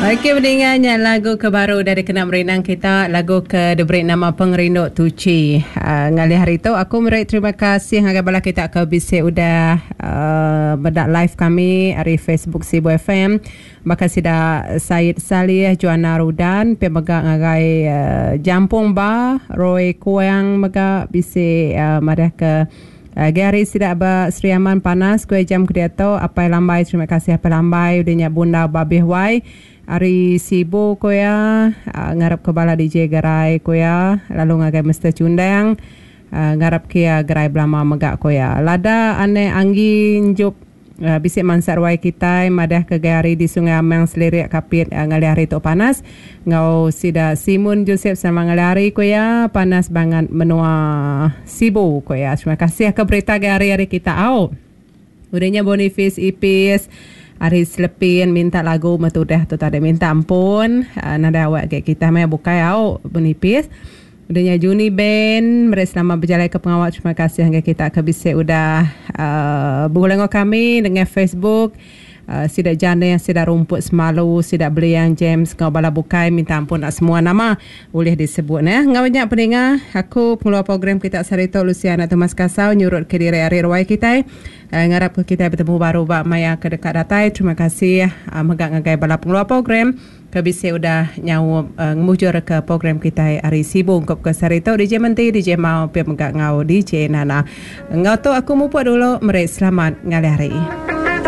Okey, mendengarnya lagu kebaru dari Kena Merenang kita, lagu ke diberi nama Pengerinduk Tuci. Ngali hari tu aku merai terima kasih agak bala kita ke bisik udah bedak live kami dari Facebook Sibu FM. Maka sida Syed Salih Joanna Rudan pemegang ngagai Jampung Ba Roy Kuang mega bisik madah ke Gary sida ba Sri Aman panas kue jam kedia apa lambai terima kasih apa lambai udahnya bunda babih wai Ari Sibu koya ngarap ke bala DJ Gerai koya lalu ngagai mesti cundang ngarap kia Gerai Blama megak koya lada ane angin jup bisik mansar wai kita madah ke Gari di Sungai Amang selirik kapit ngali hari tu panas ngau sida Simun Joseph sama ngali hari koya panas banget menua Sibu koya. Terima kasih ke berita Gari kita au udahnya Boniface Ipis hari selepin minta lagu metudah tu tadi minta ampun nada awak kayak kita mah bukai au Boniface udahnya Juni Ben mereka selama berjalan ke pengawal. Terima kasih hingga kita ke bisik udah bergulungan kami dengan Facebook sida jana yang sida rumput semalu sida beli yang James kau bala bukai minta ampun nak semua nama boleh disebut ngau banyak pendengar aku pengeluar program kita Sarito Luciana Thomas Kasau nyurut ke diri hari ruai kita ngarap ke kita bertemu baru bak maya ke dekat datai. Terima kasih megak ngagai bala pengeluar program kebisi udah nyawa ngemujur ke program kita hari Sibu ungkap ke Sarito DJ Menti DJ Mau pia megak ngau DJ Nana ngau tu aku mumpuk dulu mereka selamat ngali hari